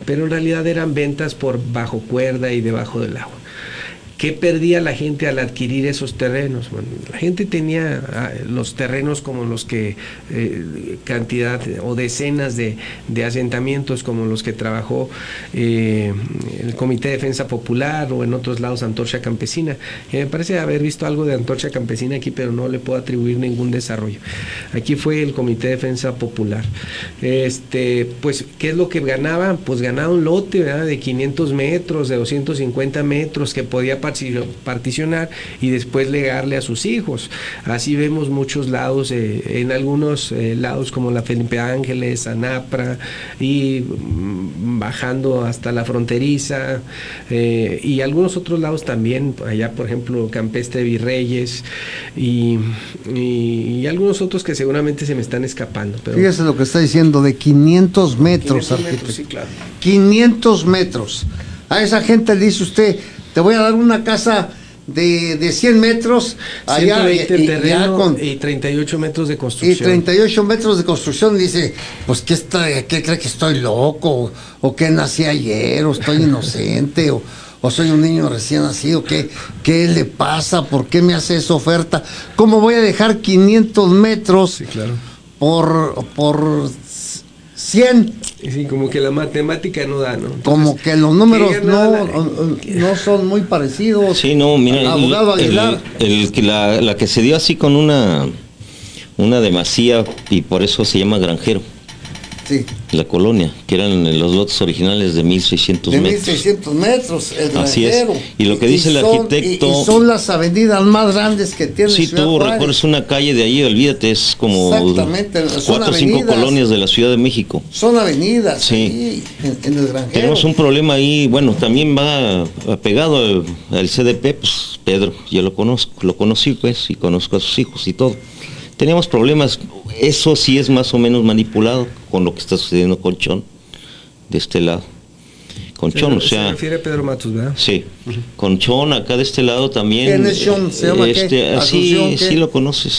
pero en realidad eran ventas por bajo cuerda y debajo del agua. ¿Qué perdía la gente al adquirir esos terrenos? Bueno, la gente tenía los terrenos como los que, cantidad o decenas de asentamientos como los que trabajó el Comité de Defensa Popular o en otros lados Antorcha Campesina. Me parece haber visto algo de Antorcha Campesina aquí, pero no le puedo atribuir ningún desarrollo. Aquí fue el Comité de Defensa Popular. Pues, ¿qué es lo que ganaba? Pues ganaba un lote, ¿verdad?, de 500 metros, de 250 metros que podía particionar y después legarle a sus hijos. Así vemos muchos lados, en algunos lados como la Felipe Ángeles, Anapra, y bajando hasta la fronteriza, y algunos otros lados también, allá por ejemplo Campestre Virreyes, y algunos otros que seguramente se me están escapando. Pero fíjese lo que está diciendo, de 500 metros, 500 metros, sí, claro. 500 metros. A esa gente le dice usted, te voy a dar una casa de 100 metros allá, 120 terreno y 38 metros de construcción. Y 38 metros de construcción, y dice, pues ¿qué cree que estoy loco? ¿O que nací ayer? ¿O estoy inocente? ¿O soy un niño recién nacido? ¿Qué le pasa? ¿Por qué me hace esa oferta? ¿Cómo voy a dejar 500 metros, sí, claro, por 100? Sí, como que la matemática no da, ¿no? Entonces, como que los números no son muy parecidos. Sí, no, mira, abogado Aguilar. La que se dio así con una demasía, y por eso se llama Granjero. Sí. La colonia, que eran los lotes originales de 1,600 metros. De 1,600 metros, el Granjero. Así es. Y lo que dice el arquitecto... Y son las avenidas más grandes que tiene Ciudad Juárez. Sí, tú recuerdas una calle de ahí, olvídate, es como 4 o 5 colonias de la Ciudad de México. Son avenidas, sí, en el Granjero. Tenemos un problema ahí, bueno, también va apegado al CDP, pues Pedro, yo lo conocí pues, y conozco a sus hijos y todo. Teníamos problemas, eso sí es más o menos manipulado con lo que está sucediendo con Chon, de este lado. Con Chon, o sea... Se refiere a Pedro Matus, ¿verdad? Sí, con Chon acá de este lado también... ¿Quién es Chon? ¿Se llama qué? Así, sí lo conoces,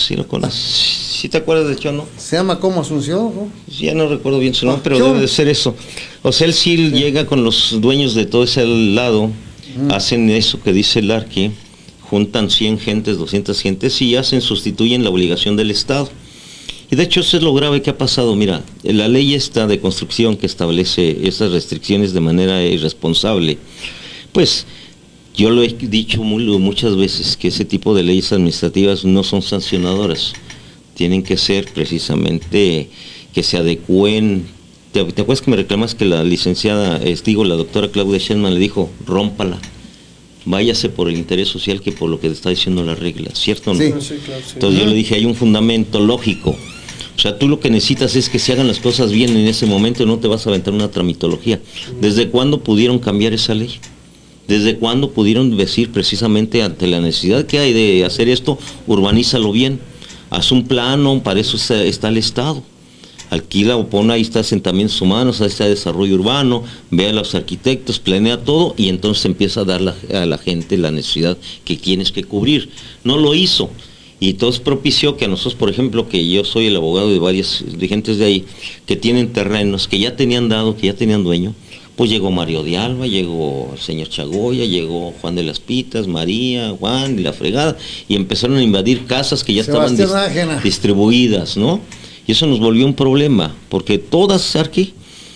¿Sí te acuerdas de Chon, no? ¿Se llama como Asunción, no? Ya no recuerdo bien su nombre, pero Chon. debe de ser eso. O sea, él sí llega con los dueños de todo ese lado, hacen eso que dice el Arqui, juntan 100 gentes, 200 gentes y sustituyen la obligación del Estado. Y de hecho eso es lo grave que ha pasado. Mira, la ley esta de construcción que establece esas restricciones de manera irresponsable, pues yo lo he dicho muchas veces que ese tipo de leyes administrativas no son sancionadoras, tienen que ser precisamente que se adecúen. ¿Te acuerdas que me reclamas que la licenciada, la doctora Claudia Sheinbaum le dijo, rómpala? Váyase por el interés social que por lo que está diciendo la regla, ¿cierto o no? Sí. Sí, claro, sí. Entonces yo le dije, hay un fundamento lógico. O sea, tú lo que necesitas es que se hagan las cosas bien en ese momento y no te vas a aventar una tramitología. ¿Desde cuándo pudieron cambiar esa ley? ¿Desde cuándo pudieron decir precisamente ante la necesidad que hay de hacer esto, urbanízalo bien? Haz un plano, para eso está el Estado. Alquila o pone, ahí está asentamientos humanos, ahí está desarrollo urbano, ve a los arquitectos, planea todo y entonces empieza a dar a la gente la necesidad que tienes que cubrir. No lo hizo. Y entonces propició que a nosotros, por ejemplo, que yo soy el abogado de varios dirigentes de ahí, que tienen terrenos, que ya tenían dueño, pues llegó Mario de Alba, llegó el señor Chagoya, llegó Juan de las Pitas, María, Juan y la fregada, y empezaron a invadir casas que ya estaban distribuidas, ¿no? Y eso nos volvió un problema, porque todas aquí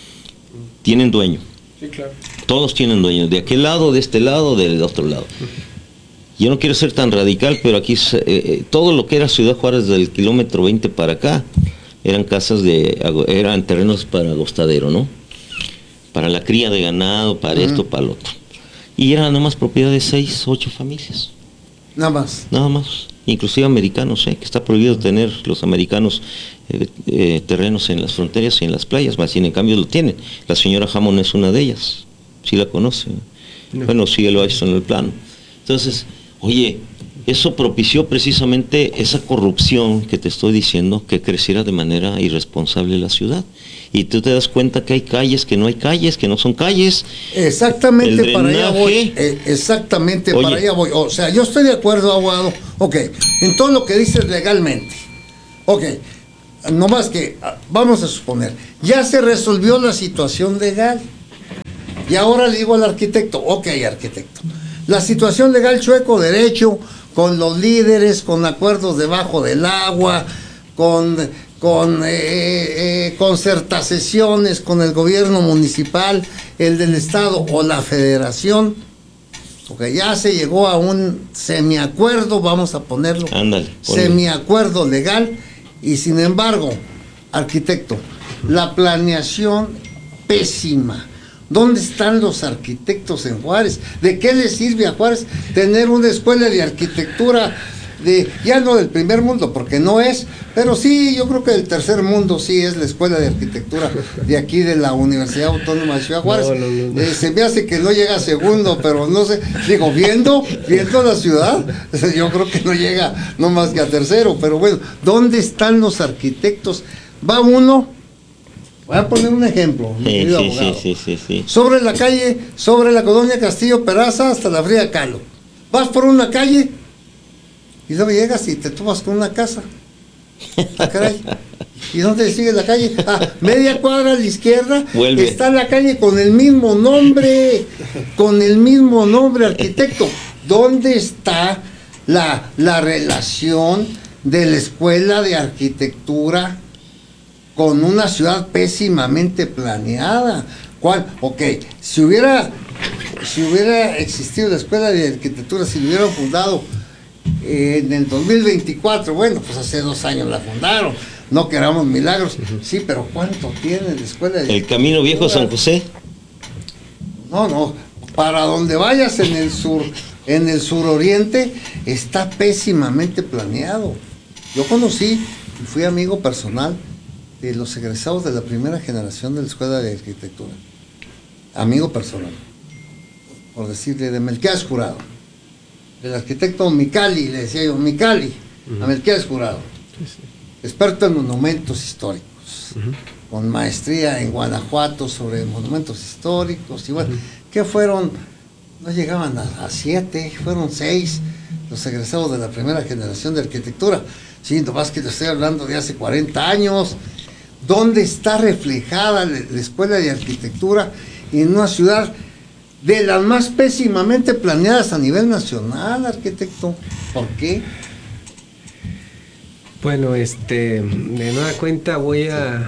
tienen dueño. Sí, claro. Todos tienen dueño, de aquel lado, de este lado, del otro lado. Yo no quiero ser tan radical, pero aquí todo lo que era Ciudad Juárez del kilómetro 20 para acá, eran eran terrenos para agostadero, ¿no? Para la cría de ganado, para esto, para lo otro. Y era nada más propiedad de 6, 8 familias. Nada más. Nada más. Inclusive americanos, que está prohibido tener los americanos terrenos en las fronteras y en las playas, más sin en cambio lo tienen. La señora Hammond es una de ellas, sí la conoce. No. Bueno, sí lo ha visto en el plano. Entonces, oye, eso propició precisamente esa corrupción que te estoy diciendo, que creciera de manera irresponsable la ciudad. Y tú te das cuenta que hay calles, que no hay calles, que no son calles. Exactamente, para allá voy. Exactamente, para allá voy. O sea, yo estoy de acuerdo, abogado. Ok, en todo lo que dices legalmente. Ok, nomás que, vamos a suponer, ya se resolvió la situación legal. Y ahora le digo al arquitecto, ok, arquitecto, la situación legal chueco derecho, con los líderes, con acuerdos debajo del agua, con concertaciones con el gobierno municipal, el del estado o la federación, porque ya se llegó a un semiacuerdo, vamos a ponerlo, Ándale, semiacuerdo legal, y sin embargo, arquitecto, la planeación pésima. ¿Dónde están los arquitectos en Juárez? ¿De qué les sirve a Juárez tener una escuela de arquitectura ya no del primer mundo, porque no es, pero sí, yo creo que del tercer mundo sí es la escuela de arquitectura de aquí de la Universidad Autónoma de Ciudad Juárez? No. Se me hace que no llega a segundo, pero no sé, digo, viendo la ciudad, yo creo que no llega no más que a tercero, pero bueno, ¿dónde están los arquitectos? Va uno, voy a poner un ejemplo, mi querido abogado. Sí. Sobre la calle, sobre la colonia Castillo Peraza hasta la Fría Kahlo. Vas por una calle y luego llegas y te topas con una casa. Ah, caray. ¿Y dónde sigue la calle? Media cuadra a la izquierda. Vuelve. Está la calle con el mismo nombre, arquitecto. ¿Dónde está la relación de la escuela de arquitectura con una ciudad pésimamente planeada? ¿Cuál? Ok, si hubiera existido la escuela de arquitectura, si lo hubieran fundado en el 2024, bueno, pues hace 2 años la fundaron, no queramos milagros, sí, pero ¿cuánto tiene la escuela de arquitectura? El Camino Viejo San José. No, para donde vayas en el suroriente, está pésimamente planeado. Yo conocí y fui amigo personal de los egresados de la primera generación de la escuela de arquitectura, amigo personal, por decirle, de Melquiades Jurado, el arquitecto Micali, le decía yo, Micali, a Melquiades Jurado, experto en monumentos históricos, con maestría en Guanajuato sobre monumentos históricos, igual, que fueron, no llegaban a 7, fueron 6 los egresados de la primera generación de arquitectura. Sí, nomás que te estoy hablando de hace 40 años. ¿Dónde está reflejada la escuela de arquitectura en una ciudad de las más pésimamente planeadas a nivel nacional, arquitecto? ¿Por qué? Bueno, de nueva cuenta voy a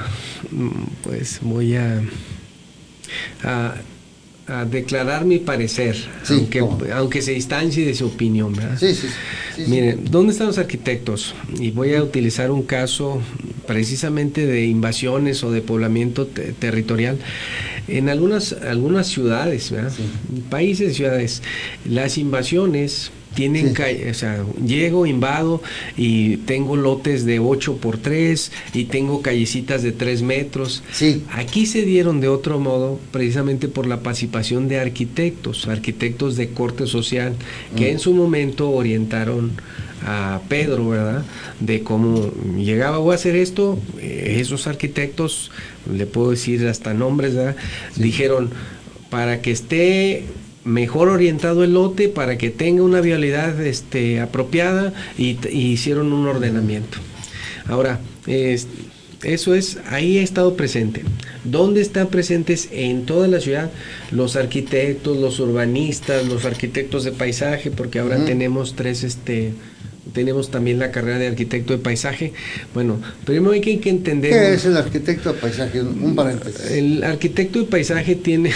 declarar mi parecer, sí, aunque se distancie de su opinión, ¿verdad? Sí. Miren, ¿dónde están los arquitectos? Y voy a utilizar un caso precisamente de invasiones o de poblamiento territorial. En algunas ciudades, ¿verdad? Sí. Países, ciudades, las invasiones tienen o sea, llego, invado y tengo lotes de 8x3 y tengo callecitas de 3 metros. Sí. Aquí se dieron de otro modo precisamente por la participación de arquitectos de corte social, que en su momento orientaron a Pedro, ¿verdad? De cómo llegaba, voy a hacer esto. Esos arquitectos, le puedo decir hasta nombres, ¿verdad? Sí. Dijeron, para que esté mejor orientado el lote, para que tenga una vialidad apropiada, y hicieron un ordenamiento. Ahora, eso es, ahí ha estado presente. ¿Dónde están presentes? En toda la ciudad, los arquitectos, los urbanistas, los arquitectos de paisaje, porque ahora tenemos 3, tenemos también la carrera de arquitecto de paisaje. Bueno, primero hay que entender... ¿Qué es el arquitecto de paisaje? Un paréntesis. El arquitecto de paisaje tiene...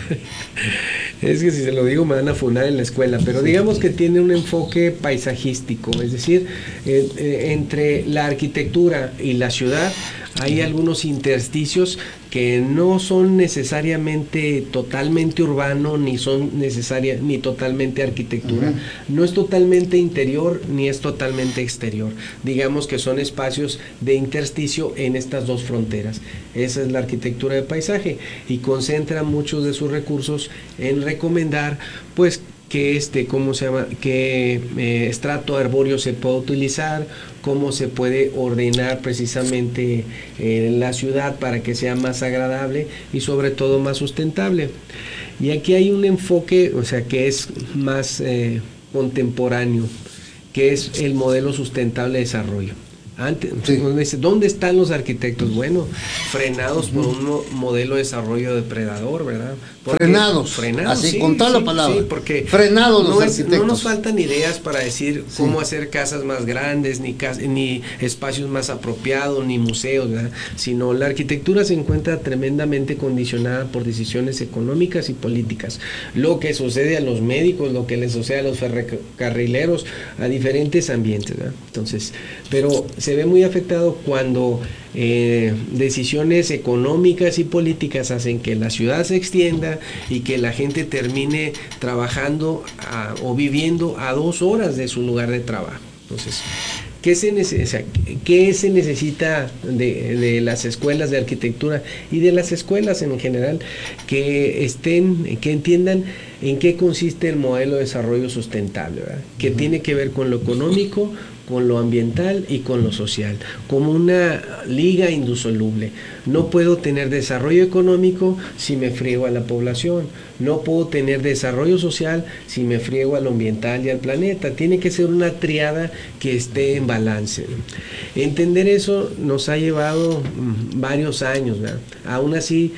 es que si se lo digo me van a funar en la escuela, pero digamos que tiene un enfoque paisajístico, es decir, entre la arquitectura y la ciudad hay algunos intersticios que no son necesariamente totalmente urbano, ni son necesarias ni totalmente arquitectura. No es totalmente interior ni es totalmente exterior. Digamos que son espacios de intersticio en estas dos fronteras. Esa es la arquitectura de paisaje y concentra muchos de sus recursos en recomendar, pues, que ¿cómo se llama? Que estrato arbóreo se puede utilizar, cómo se puede ordenar precisamente la ciudad para que sea más agradable y sobre todo más sustentable. Y aquí hay un enfoque, o sea, que es más contemporáneo, que es el modelo sustentable de desarrollo. Antes, Sí. ¿dónde están los arquitectos? Bueno, frenados por un modelo de desarrollo depredador, ¿verdad? Frenados, así, sí, con toda la sí, palabra. sí, porque frenados los no arquitectos. nos faltan ideas para decir Sí. cómo hacer casas más grandes, ni espacios más apropiados, ni museos, ¿verdad? Sino la arquitectura se encuentra tremendamente condicionada por decisiones económicas y políticas. Lo que sucede a los médicos, lo que les sucede a los ferrocarrileros, a diferentes ambientes, ¿verdad? Entonces, pero se ve muy afectado cuando decisiones económicas y políticas hacen que la ciudad se extienda y que la gente termine trabajando o viviendo a 2 horas de su lugar de trabajo. Entonces, ¿qué se necesita de las escuelas de arquitectura y de las escuelas en general? Que entiendan en qué consiste el modelo de desarrollo sustentable, ¿verdad? Que tiene que ver con lo económico, con lo ambiental y con lo social, como una liga indisoluble. No puedo tener desarrollo económico si me friego a la población, no puedo tener desarrollo social si me friego a lo ambiental y al planeta. Tiene que ser una triada que esté en balance. Entender eso nos ha llevado varios años, ¿verdad? Aún así,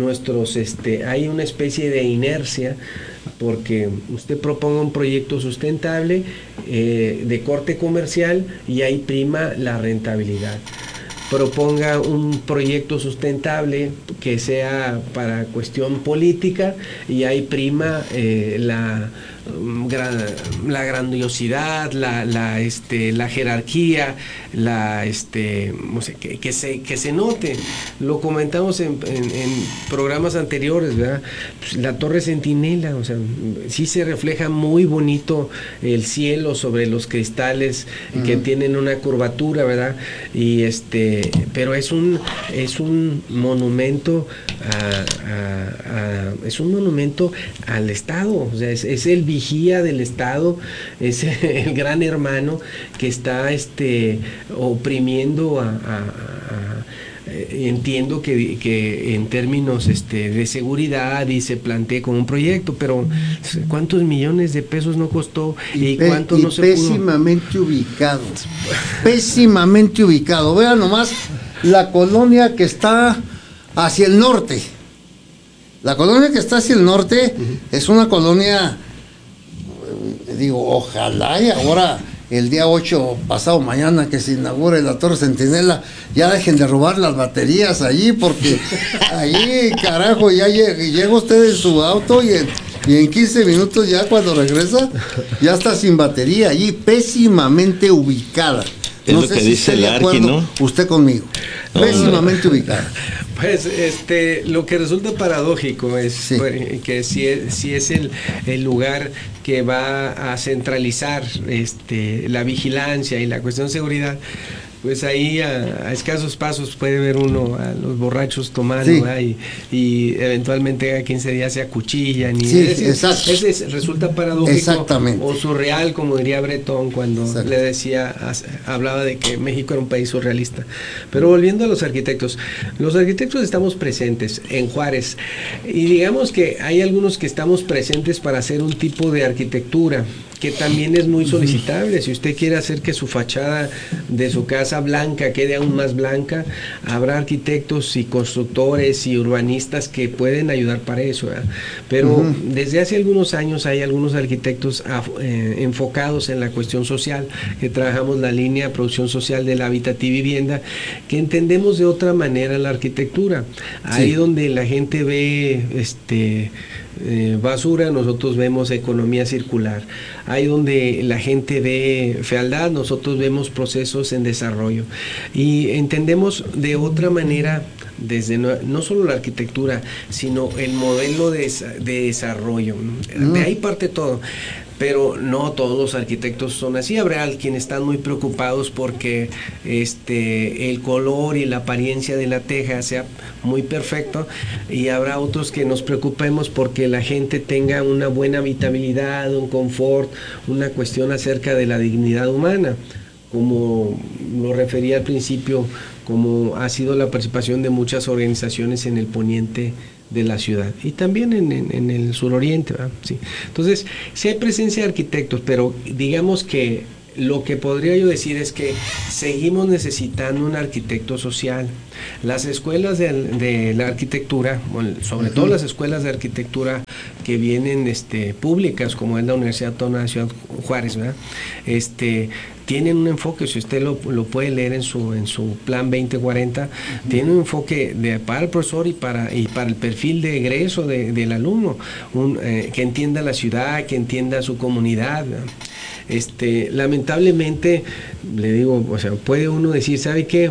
hay una especie de inercia, porque usted proponga un proyecto sustentable de corte comercial y ahí prima la rentabilidad. Proponga un proyecto sustentable que sea para cuestión política y ahí prima la grandiosidad, la jerarquía, no sé, que se note. Lo comentamos en programas anteriores, ¿verdad? Pues la Torre Centinela, o sea, sí se refleja muy bonito el cielo sobre los cristales que tienen una curvatura, ¿verdad? Y pero es un monumento al Estado, o sea, es el vigía del Estado, es el gran hermano que está oprimiendo entiendo que en términos de seguridad y se plantea como un proyecto, pero ¿cuántos millones de pesos no costó? ¿Y cuánto no se pudo? Pésimamente ubicado. Vean nomás la colonia que está hacia el norte. La colonia que está hacia el norte es una colonia, digo, ojalá y ahora el día 8, pasado mañana, que se inaugure la Torre Centinela, ya dejen de robar las baterías allí, porque ahí, carajo, ya llega usted en su auto y en 15 minutos ya cuando regresa, ya está sin batería allí, pésimamente ubicada. Es no lo sé que si dice esté de el Arqui, acuerdo ¿no? usted conmigo. Pésimamente ubicada. Pues lo que resulta paradójico es Sí. que si es el lugar que va a centralizar la vigilancia y la cuestión de seguridad, pues ahí a escasos pasos puede ver uno a los borrachos tomando, Sí. y eventualmente a 15 días se acuchillan. Sí, exacto. Resulta paradójico. Exactamente. O surreal, como diría Breton cuando Exacto. le hablaba de que México era un país surrealista. Pero volviendo a los arquitectos estamos presentes en Juárez y digamos que hay algunos que estamos presentes para hacer un tipo de arquitectura que también es muy solicitable. Si usted quiere hacer que su fachada de su casa blanca quede aún más blanca, habrá arquitectos y constructores y urbanistas que pueden ayudar para eso, ¿verdad? Pero desde hace algunos años hay algunos arquitectos enfocados en la cuestión social, que trabajamos la línea de producción social del hábitat y vivienda, que entendemos de otra manera la arquitectura. Ahí donde la gente ve basura, nosotros vemos economía circular. Ahí donde la gente ve fealdad, nosotros vemos procesos en desarrollo. Y entendemos de otra manera, desde no solo la arquitectura, sino el modelo de desarrollo, ¿no? De ahí parte todo. Pero no todos los arquitectos son así. Habrá quienes están muy preocupados porque el color y la apariencia de la teja sea muy perfecto, y habrá otros que nos preocupemos porque la gente tenga una buena habitabilidad, un confort, una cuestión acerca de la dignidad humana, como lo refería al principio, como ha sido la participación de muchas organizaciones en el poniente de la ciudad y también en el suroriente, ¿verdad? Sí. Entonces, sí hay presencia de arquitectos, pero digamos que lo que podría yo decir es que seguimos necesitando un arquitecto social. Las escuelas de la arquitectura, sobre todo las escuelas de arquitectura que vienen públicas, como es la Universidad Autónoma de Ciudad Juárez, ¿verdad? Tienen un enfoque, si usted lo puede leer en su plan 2040, tiene un enfoque para el profesor y para el perfil de egreso del alumno, que entienda la ciudad, que entienda su comunidad, ¿verdad? Lamentablemente, le digo, o sea, puede uno decir, ¿sabe qué?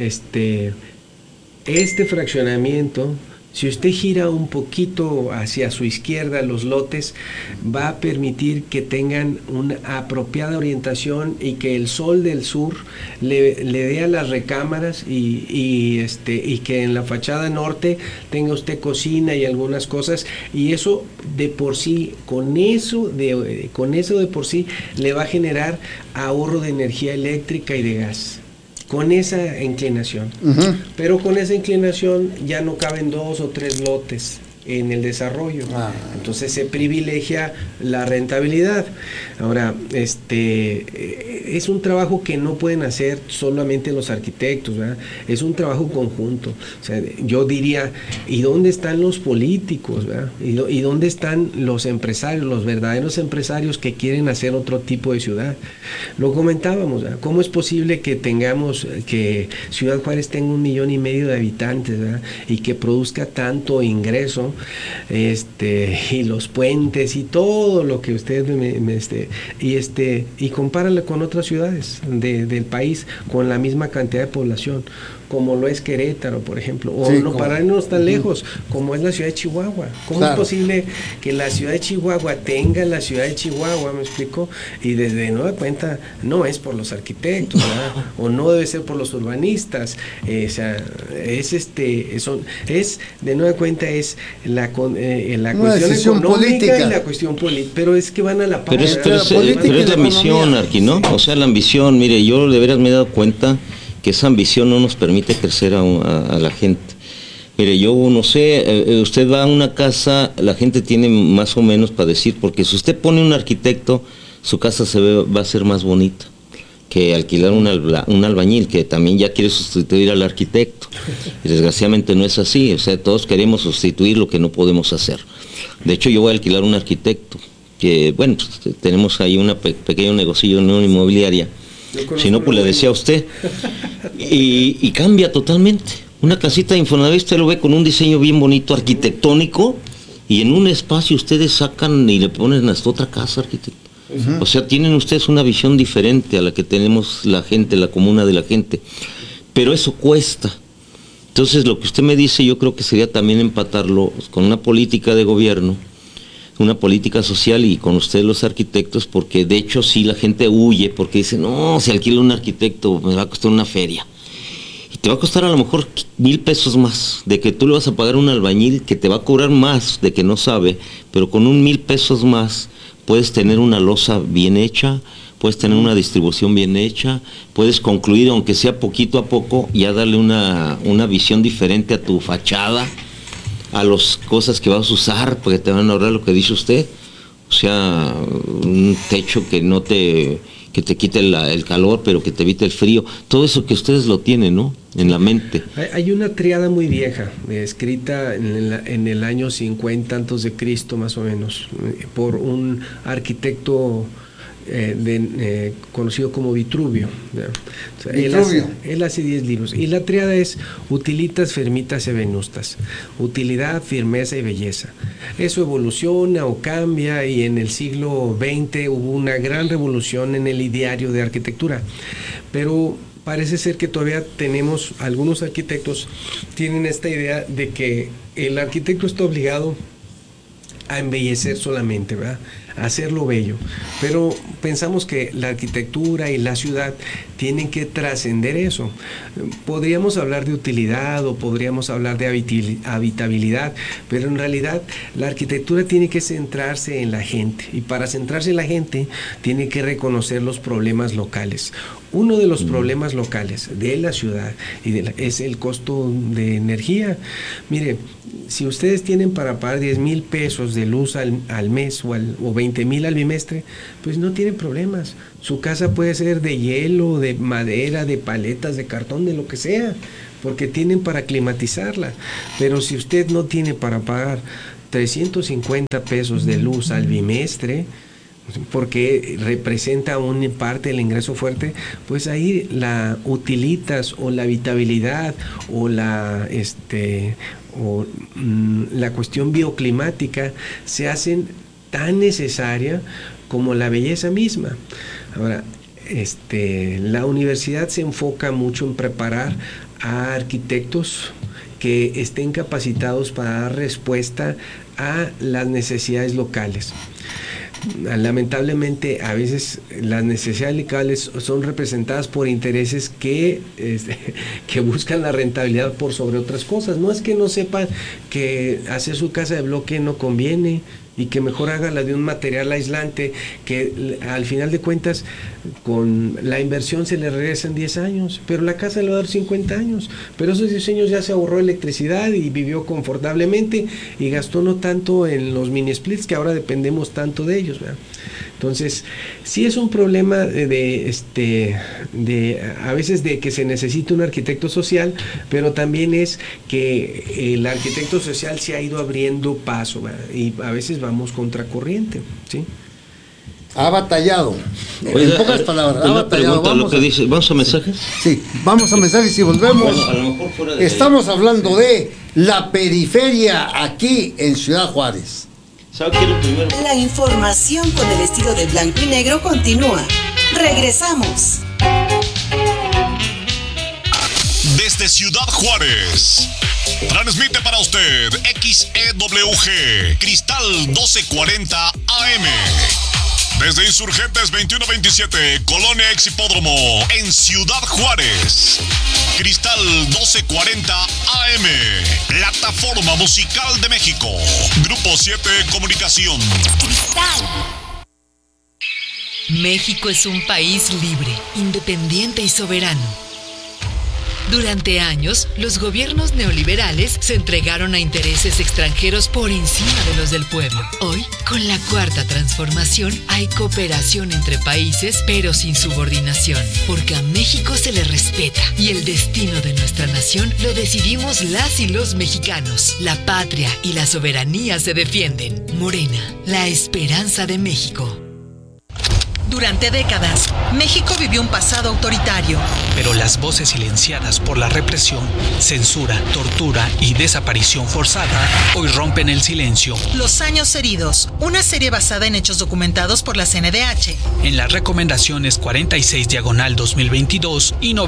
Este fraccionamiento, si usted gira un poquito hacia su izquierda los lotes, va a permitir que tengan una apropiada orientación y que el sol del sur le dé a las recámaras y que en la fachada norte tenga usted cocina y algunas cosas, y eso de por sí, con eso de por sí le va a generar ahorro de energía eléctrica y de gas. Con esa inclinación. Pero con esa inclinación ya no caben 2 o 3 lotes en el desarrollo. Entonces se privilegia la rentabilidad. Ahora, es un trabajo que no pueden hacer solamente los arquitectos, ¿verdad? Es un trabajo conjunto. O sea, yo diría, ¿y dónde están los políticos, ¿verdad? ¿Y dónde están los empresarios, los verdaderos empresarios que quieren hacer otro tipo de ciudad? Lo comentábamos, ¿verdad? ¿Cómo es posible que que Ciudad Juárez tenga 1,5 millones de habitantes, ¿verdad? Y que produzca tanto ingreso, y los puentes y todo lo que ustedes y compárala con otras ciudades del país con la misma cantidad de población, como lo es Querétaro, por ejemplo, o no para irnos tan lejos, como es la ciudad de Chihuahua? ¿Cómo es posible que la ciudad de Chihuahua tenga la ciudad de Chihuahua, me explico? Y desde nueva cuenta no es por los arquitectos, ¿verdad? O no debe ser por los urbanistas, o sea, es de nueva cuenta es la cuestión económica política. Y la cuestión política, pero es que van a la par. Pero es la ambición, Arqui, ¿no? O sea, la ambición, mire, yo de veras me he dado cuenta que esa ambición no nos permite crecer a la gente. Mire, yo no sé, usted va a una casa, la gente tiene más o menos para decir, porque si usted pone un arquitecto, su casa va a ser más bonita que alquilar un albañil, que también ya quiere sustituir al arquitecto. Y desgraciadamente no es así, o sea, todos queremos sustituir lo que no podemos hacer. De hecho, yo voy a alquilar un arquitecto, que bueno, pues, tenemos ahí un pequeño negocillo en una inmobiliaria. Si no, pues le decía a usted. Y cambia totalmente. Una casita de Infonavit usted lo ve con un diseño bien bonito, arquitectónico, y en un espacio ustedes sacan y le ponen hasta otra casa, arquitecto. O sea, tienen ustedes una visión diferente a la que tenemos la gente, la comuna de la gente. Pero eso cuesta. Entonces, lo que usted me dice, yo creo que sería también empatarlo con una política de gobierno, una política social, y con ustedes los arquitectos, porque de hecho sí la gente huye, porque dice, no, si alquilo un arquitecto me va a costar una feria. Y te va a costar a lo mejor 1,000 pesos más, de que tú le vas a pagar a un albañil que te va a cobrar más, de que no sabe, pero con 1,000 pesos más puedes tener una losa bien hecha, puedes tener una distribución bien hecha, puedes concluir, aunque sea poquito a poco, ya darle una visión diferente a tu fachada, a las cosas que vas a usar, porque te van a ahorrar lo que dice usted. O sea, un techo que te quite el calor, pero que te evite el frío. Todo eso que ustedes lo tienen, ¿no?, en la mente. Hay una triada muy vieja, escrita en el año 50 antes de Cristo, más o menos, por un arquitecto conocido como Vitruvio. O sea, él hace 10 libros. Y la triada es utilitas, firmitas y venustas. Utilidad, firmeza y belleza. Eso evoluciona o cambia, y en el siglo XX hubo una gran revolución en el ideario de arquitectura. Pero parece ser que todavía tenemos, algunos arquitectos tienen esta idea de que el arquitecto está obligado a embellecer solamente, ¿verdad?, a hacerlo bello. Pero pensamos que la arquitectura y la ciudad tienen que trascender eso. Podríamos hablar de utilidad o podríamos hablar de habitabilidad, pero en realidad la arquitectura tiene que centrarse en la gente, y para centrarse en la gente tiene que reconocer los problemas locales. Uno de los problemas locales de la ciudad es el costo de energía. Mire, si ustedes tienen para pagar 10,000 pesos de luz al mes o 20 20,000 al bimestre, pues no tiene problemas. Su casa puede ser de hielo, de madera, de paletas, de cartón, de lo que sea, porque tienen para climatizarla. Pero si usted no tiene para pagar 350 pesos de luz al bimestre, porque representa una parte del ingreso fuerte, pues ahí la Utilitas o la Habitabilidad o la cuestión bioclimática se hacen tan necesaria como la belleza misma. Ahora, la universidad se enfoca mucho en preparar a arquitectos que estén capacitados para dar respuesta a las necesidades locales. Lamentablemente, a veces las necesidades locales son representadas por intereses que buscan la rentabilidad por sobre otras cosas. No es que no sepan que hacer su casa de bloque no conviene y que mejor haga la de un material aislante, que al final de cuentas con la inversión se le regresa en 10 años, pero la casa le va a dar 50 años. Pero esos 10 años ya se ahorró electricidad y vivió confortablemente y gastó no tanto en los mini splits que ahora dependemos tanto de ellos, ¿verdad? Entonces, sí es un problema de a veces de que se necesita un arquitecto social, pero también es que el arquitecto social se ha ido abriendo paso, ¿verdad? Y a veces vamos contracorriente, ¿sí? Ha batallado. Oiga, en pocas palabras, ha una batallado. pregunta, lo que dice, ¿vamos a mensajes? Sí, vamos a mensajes y volvemos. Bueno, a lo mejor fuera de Estamos hablando de la periferia aquí en Ciudad Juárez. ¿Sabe qué es lo primero? La información con el estilo de blanco y negro continúa. Regresamos. Desde Ciudad Juárez, transmite para usted XEWG Cristal 1240 AM. Desde Insurgentes 2127, Colonia Ex-Hipódromo, en Ciudad Juárez. Cristal 1240 AM, Plataforma Musical de México. Grupo 7 Comunicación. Cristal. México es un país libre, independiente y soberano. Durante años, los gobiernos neoliberales se entregaron a intereses extranjeros por encima de los del pueblo. Hoy, con la Cuarta Transformación, hay cooperación entre países, pero sin subordinación, porque a México se le respeta y el destino de nuestra nación lo decidimos las y los mexicanos. La patria y la soberanía se defienden. Morena, la esperanza de México. Durante décadas, México vivió un pasado autoritario. Pero las voces silenciadas por la represión, censura, tortura y desaparición forzada hoy rompen el silencio. Los años heridos, una serie basada en hechos documentados por la CNDH. En las recomendaciones 46/2022 y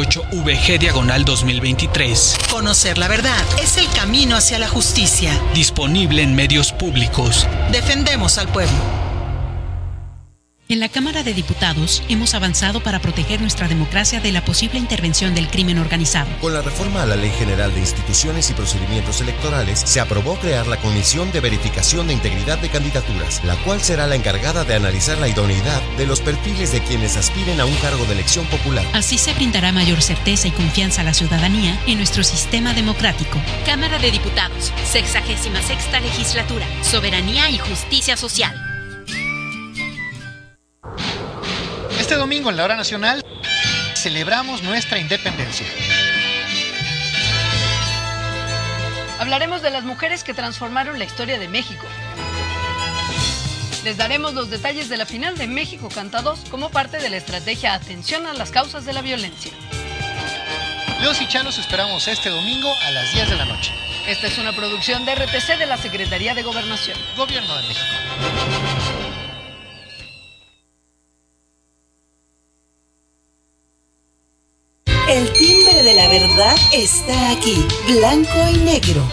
98VG/2023. Conocer la verdad es el camino hacia la justicia. Disponible en medios públicos. Defendemos al pueblo. En la Cámara de Diputados hemos avanzado para proteger nuestra democracia de la posible intervención del crimen organizado. Con la reforma a la Ley General de Instituciones y Procedimientos Electorales, se aprobó crear la Comisión de Verificación de Integridad de Candidaturas, la cual será la encargada de analizar la idoneidad de los perfiles de quienes aspiren a un cargo de elección popular. Así se brindará mayor certeza y confianza a la ciudadanía en nuestro sistema democrático. Cámara de Diputados, 66ª Legislatura, Soberanía y Justicia Social. Este domingo en la Hora Nacional celebramos nuestra independencia. Hablaremos de las mujeres que transformaron la historia de México. Les daremos los detalles de la final de México Canta 2 como parte de la estrategia Atención a las Causas de la Violencia. Los y Chalos esperamos este domingo a las 10 de la noche. Esta es una producción de RTC de la Secretaría de Gobernación. Gobierno de México. El timbre de la verdad está aquí, blanco y negro.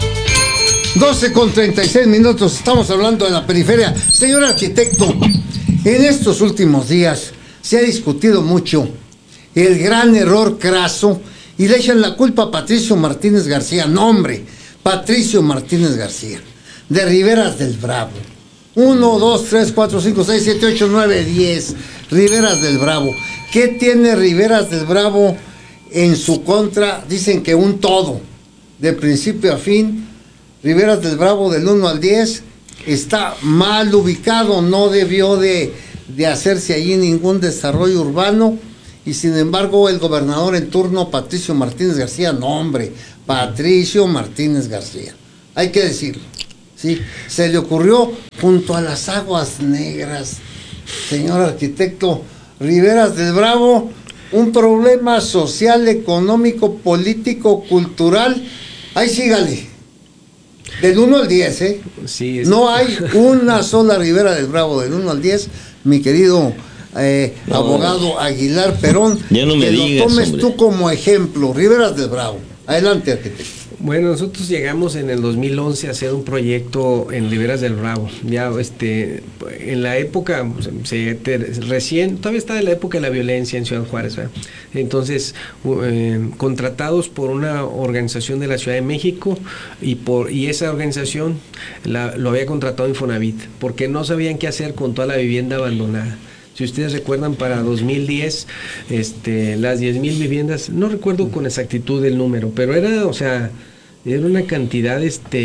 12:36, estamos hablando de la periferia. Señor arquitecto, en estos últimos días se ha discutido mucho el gran error craso y le echan la culpa a Patricio Martínez García. No, hombre, Patricio Martínez García, de Riberas del Bravo. 1, 2, 3, 4, 5, 6, 7, 8, 9, 10. Riberas del Bravo. ¿Qué tiene Riberas del Bravo en su contra? Dicen que un todo, de principio a fin. Riberas del Bravo del 1 al 10, está mal ubicado, no debió de hacerse allí ningún desarrollo urbano, y sin embargo el gobernador en turno, Patricio Martínez García, Patricio Martínez García, hay que decirlo, ¿sí? Se le ocurrió junto a las aguas negras, señor arquitecto, Riberas del Bravo, un problema social, económico, político, cultural. Ahí sígale. Del 1 al 10, ¿eh? Sí, no hay una sola Ribera del Bravo, del 1 al 10, mi querido abogado Aguilar Perón. Ya no me que digas, lo tomes hombre. tú como ejemplo, Riberas del Bravo. Adelante, arquitecto. Bueno, nosotros llegamos en el 2011 a hacer un proyecto en Riberas del Bravo. Ya en la época, recién, todavía estaba en la época de la violencia en Ciudad Juárez, ¿verdad? Entonces, contratados por una organización de la Ciudad de México, y esa organización lo había contratado Infonavit, porque no sabían qué hacer con toda la vivienda abandonada. Si ustedes recuerdan, para 2010, las 10,000 viviendas, no recuerdo con exactitud el número, pero era una cantidad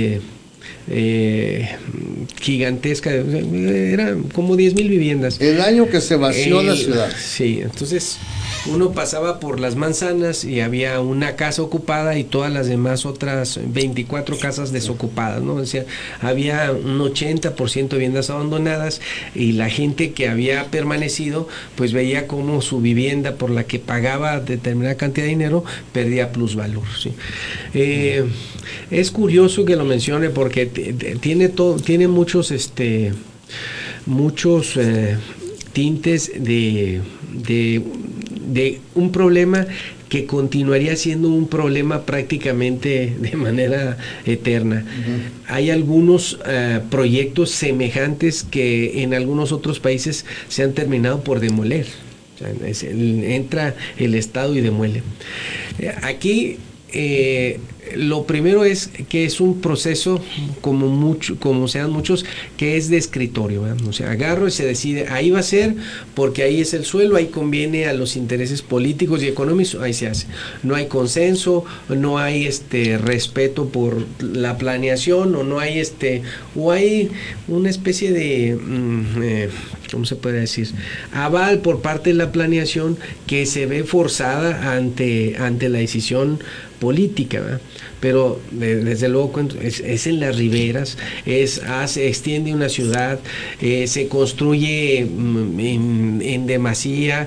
gigantesca, era como 10,000 viviendas. El año que se vació la ciudad. Sí, entonces uno pasaba por Las Manzanas y había una casa ocupada y todas las demás otras 24 casas desocupadas, ¿no? O sea, había un 80% de viviendas abandonadas, y la gente que había permanecido pues veía como su vivienda, por la que pagaba determinada cantidad de dinero, perdía plusvalor, ¿sí? Es curioso que lo mencione, porque tiene muchos tintes de un problema que continuaría siendo un problema prácticamente de manera eterna. Hay algunos proyectos semejantes que en algunos otros países se han terminado por demoler. O sea, entra el Estado y demuele. Aquí lo primero es que es un proceso, como sean muchos, que es de escritorio, ¿verdad? O sea, agarro y se decide, ahí va a ser, porque ahí es el suelo, ahí conviene a los intereses políticos y económicos, ahí se hace. No hay consenso, no hay respeto por la planeación, o no hay o hay una especie de ¿cómo se puede decir? Aval por parte de la planeación, que se ve forzada ante la decisión política, ¿verdad? Pero desde luego es en las riberas, se extiende una ciudad, se construye en demasía,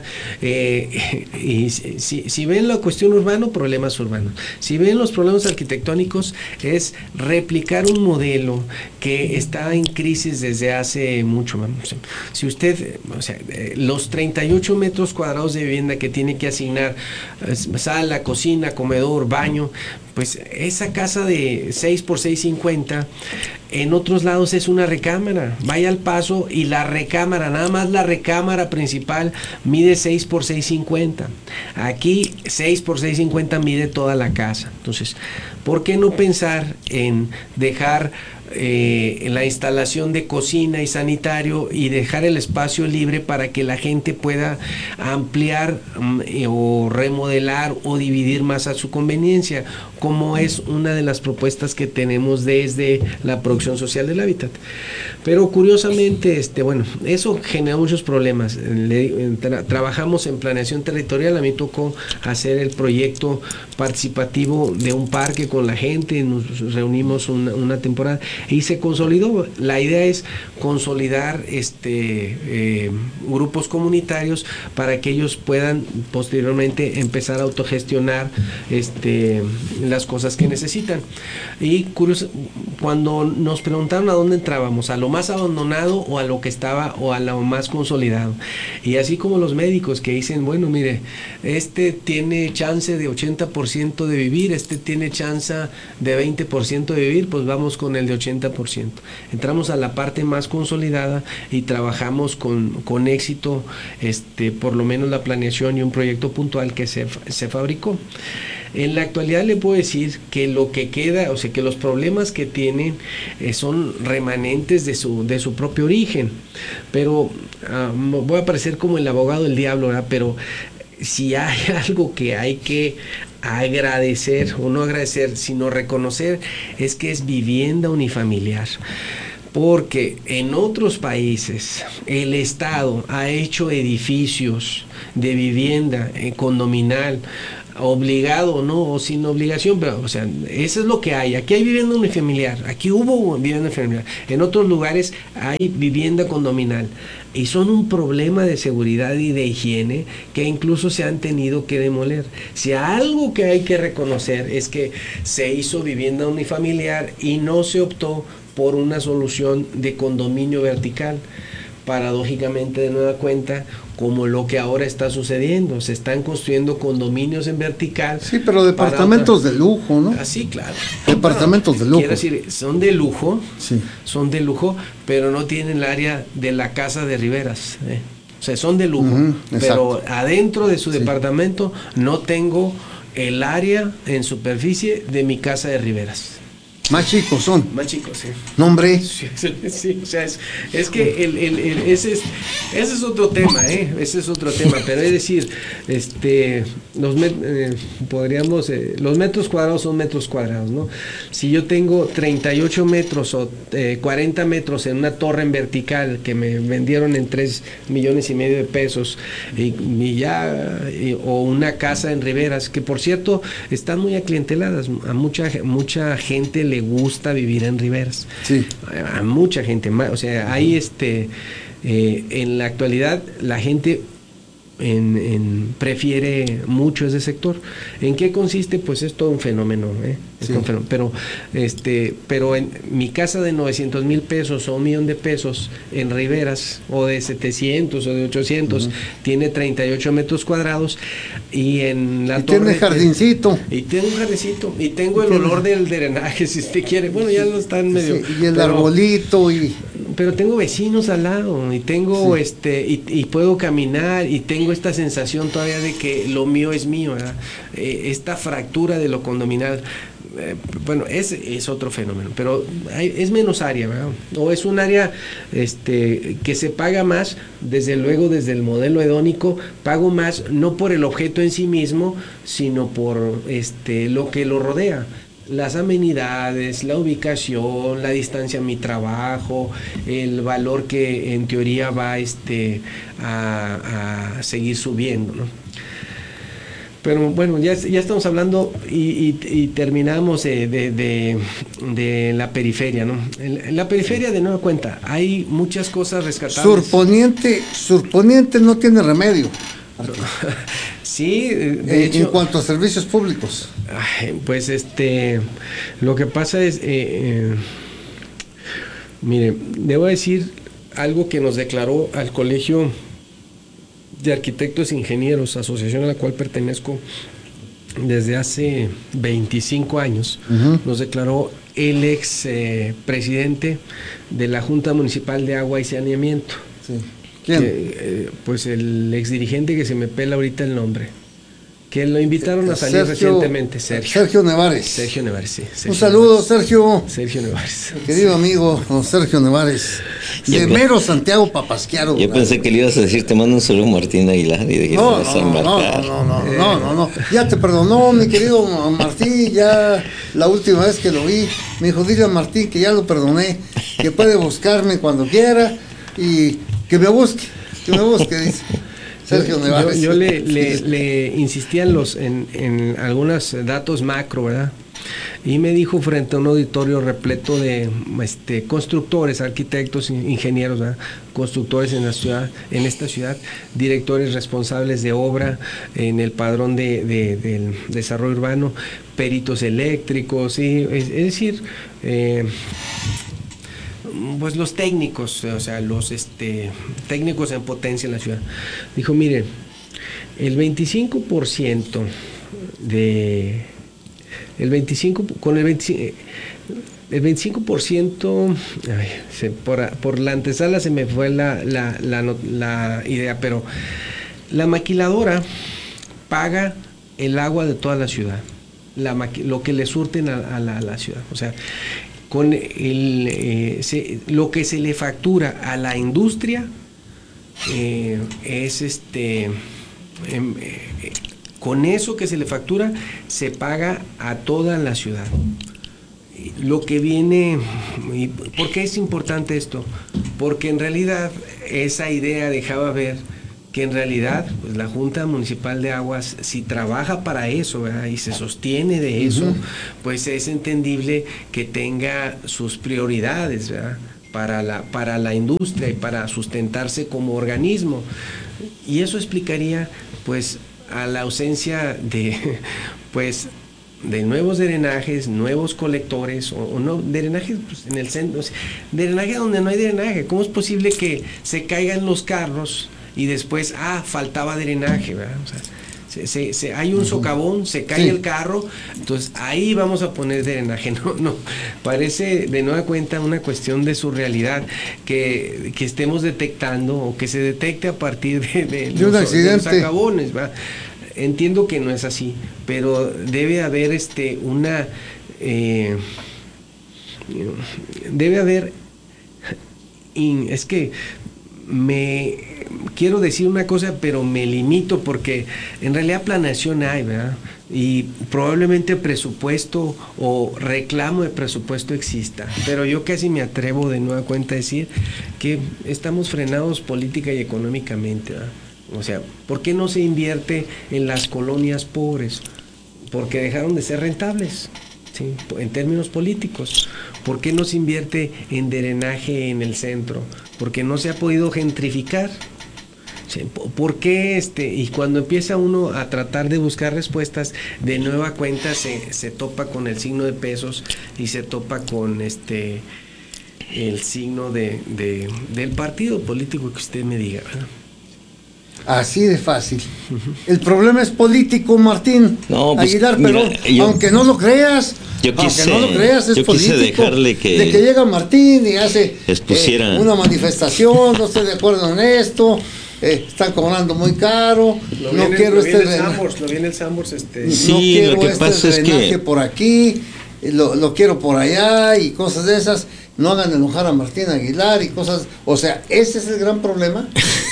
y si ven la cuestión urbana, problemas urbanos. Si ven los problemas arquitectónicos, es replicar un modelo que está en crisis desde hace mucho. Si usted, los 38 metros cuadrados de vivienda que tiene que asignar, sala, cocina, comedor, baño, pues esa casa de 6 por 6.50, en otros lados es una recámara. Vaya al Paso y la recámara, nada más la recámara principal, mide 6 por 6.50. Aquí 6 por 6.50 mide toda la casa. Entonces, ¿por qué no pensar en dejar en la instalación de cocina y sanitario y dejar el espacio libre para que la gente pueda ampliar o remodelar o dividir más a su conveniencia, como es una de las propuestas que tenemos desde la producción social del hábitat? Pero curiosamente, eso genera muchos problemas. Trabajamos en planeación territorial. A mí tocó hacer el proyecto participativo de un parque con la gente, nos reunimos una temporada y se consolidó. La idea es consolidar grupos comunitarios para que ellos puedan posteriormente empezar a autogestionar las cosas que necesitan. Y cuando nos preguntaron a dónde entrábamos, a lo más abandonado o a lo que estaba o a lo más consolidado, y así como los médicos que dicen, bueno, mire, tiene chance de 80% de vivir, tiene chance de 20% de vivir, pues vamos con el de 80%. Entramos a la parte más consolidada y trabajamos con éxito, por lo menos la planeación y un proyecto puntual que se fabricó. En la actualidad le puedo decir que lo que queda, que los problemas que tienen son remanentes de su propio origen. Pero voy a parecer como el abogado del diablo, ¿verdad? Pero si hay algo que hay que agradecer, o no agradecer, sino reconocer, es que es vivienda unifamiliar. porque en otros países el Estado ha hecho edificios de vivienda condominal, obligado o no, o sin obligación, pero, o sea, eso es lo que hay. Aquí hay vivienda unifamiliar, aquí hubo vivienda unifamiliar, en otros lugares hay vivienda condominal, y son un problema de seguridad y de higiene que incluso se han tenido que demoler. Si algo que hay que reconocer es que se hizo vivienda unifamiliar y no se optó por una solución de condominio vertical. Paradójicamente, de nueva cuenta, como lo que ahora está sucediendo, se están construyendo condominios en vertical. Sí, pero departamentos de lujo, ¿no? Así, claro. Departamentos de lujo. Quiero decir, son de lujo, sí, son de lujo, pero no tienen el área de la casa de Riveras. O sea, son de lujo, pero adentro de su departamento no tengo el área en superficie de mi casa de Riveras. Más chicos son. Más chicos, sí. ¿Nombre? Sí, o sea, es que ese es otro tema, ese es otro tema, pero es decir, los metros cuadrados son metros cuadrados, ¿no? Si yo tengo 38 metros o 40 metros en una torre en vertical que me vendieron en 3,5 millones de pesos o una casa en Riveras, que por cierto están muy aclienteladas, a mucha gente le gusta vivir en Riveras. Sí. A mucha gente, o sea, hay en la actualidad la gente prefiere mucho ese sector. ¿En qué consiste? Pues es todo un fenómeno, es un fenómeno. Pero en mi casa de 900,000 pesos o 1,000,000 de pesos en Riveras, o de 700 o de 800, tiene 38 metros cuadrados, y en la torre tiene jardincito. Y tiene un jardincito, y tengo el olor del drenaje, si usted quiere. Bueno, ya no están medio. Sí, y el arbolito pero tengo vecinos al lado, y tengo y puedo caminar, y tengo esta sensación todavía de que lo mío es mío, ¿verdad? Esta fractura de lo condominal, bueno, es otro fenómeno, pero es menos área, ¿verdad? O es un área que se paga más, desde luego desde el modelo hedónico, pago más no por el objeto en sí mismo, sino por lo que lo rodea. Las amenidades, la ubicación, la distancia a mi trabajo, el valor que en teoría va a seguir subiendo, ¿no? Pero bueno, ya estamos hablando y terminamos de la periferia, ¿no? En la periferia, de nueva cuenta, hay muchas cosas rescatables. Surponiente no tiene remedio. Sí, de hecho, en cuanto a servicios públicos. Pues lo que pasa es, mire, debo decir algo que nos declaró al Colegio de Arquitectos e Ingenieros, asociación a la cual pertenezco desde hace 25 años, nos declaró el ex presidente de la Junta Municipal de Agua y Saneamiento. Sí. ¿Quién? Pues el ex dirigente, que se me pela ahorita el nombre, que lo invitaron a salir recientemente. Sergio Nevares. Sergio Nevares, sí. Un saludo, Sergio. Sergio Nevares. Querido amigo, don Sergio Nevares. De mero Santiago Papasquiaro. Yo pensé que le ibas a decir, te mando un saludo Martín Aguilar. Y dije, no. Ya te perdonó, mi querido Martín, ya la última vez que lo vi, me dijo, dile a Martín que ya lo perdoné, que puede buscarme cuando quiera y que me busque, dice Sergio Nevares. Yo le insistía en algunos datos macro, ¿verdad? Y me dijo, frente a un auditorio repleto de constructores, arquitectos, ingenieros, ¿verdad? Constructores en esta ciudad, directores responsables de obra en el padrón del desarrollo urbano, peritos eléctricos, ¿sí? Es decir, pues los técnicos, o sea, los técnicos en potencia en la ciudad. Dijo, miren, el 25% por la antesala se me fue la idea, pero la maquiladora paga el agua de toda la ciudad, lo que le surten a la ciudad, o sea, con lo que se le factura a la industria con eso que se le factura se paga a toda la ciudad. lo que viene, ¿por qué es importante esto? Porque en realidad esa idea dejaba ver que en realidad pues, la Junta Municipal de Aguas, si trabaja para eso, ¿verdad?, y se sostiene de eso, pues es entendible que tenga sus prioridades, ¿verdad?, para la industria y para sustentarse como organismo. Y eso explicaría pues a la ausencia de pues de nuevos drenajes, nuevos colectores, o no, drenajes pues, en el centro, drenaje donde no hay drenaje. ¿Cómo es posible que se caigan los carros y después, faltaba drenaje, ¿verdad? O sea, hay un socavón, se cae el carro, entonces ahí vamos a poner drenaje. No, parece de nueva cuenta una cuestión de surrealidad que estemos detectando o que se detecte a partir de los socavones, ¿verdad? Entiendo que no es así, pero debe haber es que quiero decir una cosa, pero me limito porque en realidad planeación hay, ¿verdad? Y probablemente presupuesto o reclamo de presupuesto exista, pero yo casi me atrevo de nueva cuenta a decir que estamos frenados política y económicamente, ¿verdad? O sea, ¿por qué no se invierte en las colonias pobres? Porque dejaron de ser rentables, ¿sí?, en términos políticos. ¿Por qué no se invierte en drenaje en el centro? Porque no se ha podido gentrificar. ¿Sí? ¿Por qué y cuando empieza uno a tratar de buscar respuestas, de nueva cuenta se topa con el signo de pesos y se topa con el signo del partido político que usted me diga, ¿verdad? Así de fácil. El problema es político, Martín Aguilar, pero aunque no lo creas, es político. Dejarle que de que llega Martín y hace expusiera una manifestación, no estoy de acuerdo en esto, están cobrando muy caro, no quiero lo viene el Sambors, no quiero lo que pasa es que por aquí, lo quiero por allá y cosas de esas. No hagan enojar a Martín Aguilar y cosas, o sea, ese es el gran problema.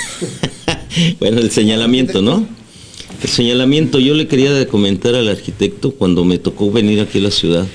Bueno, el señalamiento, ¿no? El señalamiento, yo le quería comentar al arquitecto cuando me tocó venir aquí a la ciudad.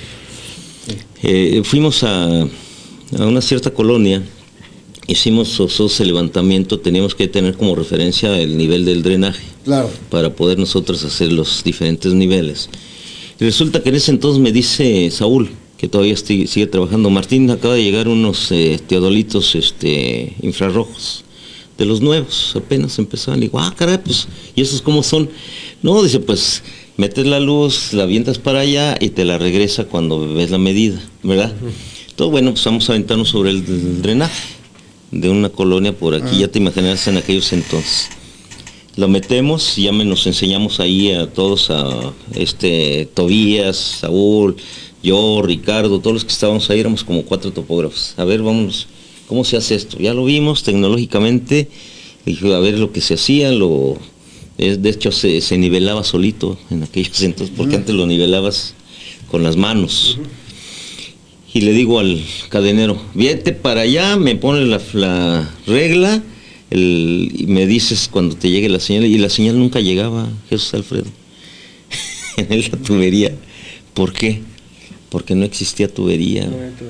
Fuimos a una cierta colonia, hicimos ese levantamiento, teníamos que tener como referencia el nivel del drenaje, claro, para poder nosotros hacer los diferentes niveles. Y resulta que en ese entonces me dice Saúl, que todavía sigue trabajando, Martín, acaba de llegar unos teodolitos infrarrojos, de los nuevos, apenas empezaban. Le digo, caray, pues, ¿y esos cómo son? No, dice, pues, metes la luz, la avientas para allá y te la regresa cuando ves la medida, ¿verdad? Entonces, bueno, pues vamos a aventarnos sobre el drenaje de una colonia por aquí, ya te imaginarás en aquellos entonces. Lo metemos, ya nos enseñamos ahí a todos, a Tobías, Saúl, yo, Ricardo, todos los que estábamos ahí, éramos como 4 topógrafos. A ver, vámonos. ¿Cómo se hace esto? Ya lo vimos tecnológicamente, dije, a ver lo que se hacía, de hecho se nivelaba solito en aquellos entonces, porque antes lo nivelabas con las manos. Y le digo al cadenero, vete para allá, me pone la regla, y me dices cuando te llegue la señal, y la señal nunca llegaba, Jesús Alfredo, en la tubería. ¿Por qué? Porque no existía tubería.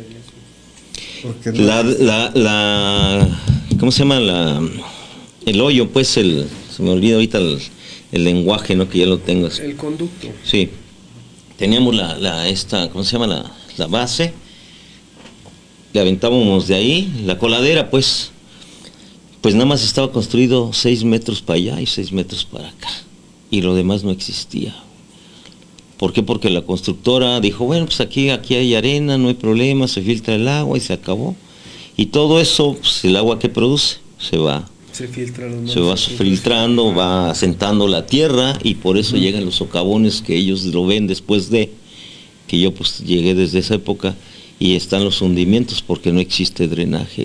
¿Cómo se llama? El hoyo, pues, se me olvida ahorita el lenguaje, ¿no? Que ya lo tengo. El conducto. Sí. Teníamos ¿cómo se llama? La base. Le aventábamos de ahí, la coladera, pues nada más estaba construido 6 metros para allá y 6 metros para acá. Y lo demás no existía. ¿Por qué? Porque la constructora dijo, bueno, pues aquí hay arena, no hay problema, se filtra el agua y se acabó. Y todo eso, pues el agua que produce, se va filtrando, va asentando la tierra y por eso llegan los socavones que ellos lo ven después de que yo pues llegué desde esa época y están los hundimientos porque no existe drenaje.